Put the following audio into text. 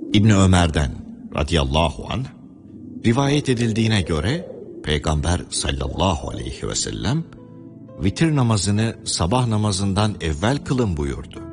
İbni Ömer'den radıyallahu anh rivayet edildiğine göre Peygamber sallallahu aleyhi ve sellem vitir namazını sabah namazından evvel kılın buyurdu.